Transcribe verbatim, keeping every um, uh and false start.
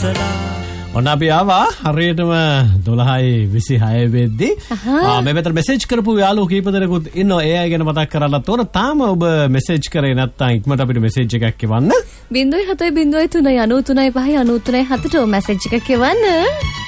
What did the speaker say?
ඔන්න අපි ආවා හරියටම දොළහයි විසිහය වෙද්දී මේ පැත්තට මෙසේජ් කරපු යාළුවෝ කීප දෙනෙකුත් ඉන්නවා. ඒ අය ගැන මතක් කරන්නත් ඕන. තාම ඔබ මෙසේජ් කරේ නැත්නම් ඉක්මනට අපිට මෙසේජ් එකක් එවන්න. ज़ीरो सात ज़ीरो तीन नौ नौ तीन पह नौ तीन पह नौ तीन सात ට මෙසේජ් එකක් එවන්න.